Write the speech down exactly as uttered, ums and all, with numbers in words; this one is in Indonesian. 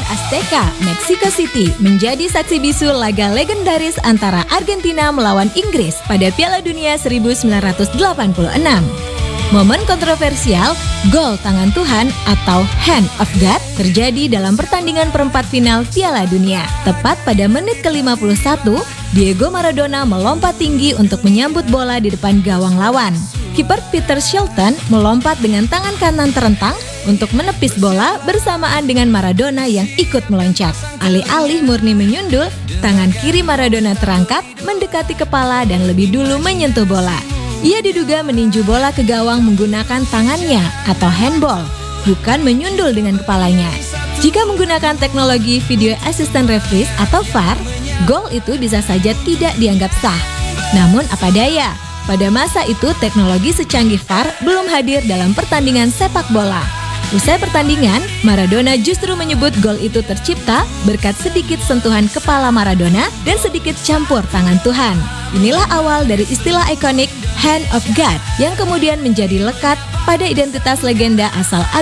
Azteca, Mexico City menjadi saksi bisu laga legendaris antara Argentina melawan Inggris pada Piala Dunia seribu sembilan ratus delapan puluh enam. Momen kontroversial, gol tangan Tuhan atau Hand of God terjadi dalam pertandingan perempat final Piala Dunia. Tepat pada menit ke lima puluh satu, Diego Maradona melompat tinggi untuk menyambut bola di depan gawang lawan. Kiper Peter Shilton melompat dengan tangan kanan terentang untuk menepis bola bersamaan dengan Maradona yang ikut meloncat. Alih-alih murni menyundul, tangan kiri Maradona terangkat, mendekati kepala dan lebih dulu menyentuh bola. Ia diduga meninju bola ke gawang menggunakan tangannya atau handball, bukan menyundul dengan kepalanya. Jika menggunakan teknologi Video Assistant Referee atau V A R, gol itu bisa saja tidak dianggap sah. Namun apa daya, pada masa itu teknologi secanggih V A R belum hadir dalam pertandingan sepak bola. Usai pertandingan, Maradona justru menyebut gol itu tercipta berkat sedikit sentuhan kepala Maradona dan sedikit campur tangan Tuhan. Inilah awal dari istilah ikonik Hand of God yang kemudian menjadi lekat pada identitas legenda asal